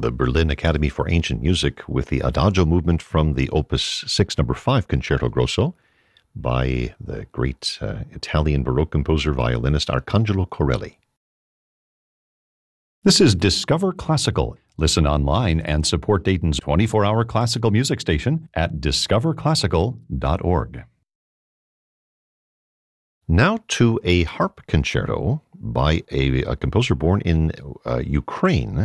the Berlin Academy for Ancient Music with the Adagio movement from the Opus 6 number 5 Concerto Grosso by the great Italian Baroque composer violinist Arcangelo Corelli. This is Discover Classical. Listen online and support Dayton's 24-hour classical music station at discoverclassical.org. Now to a harp concerto by a composer born in Ukraine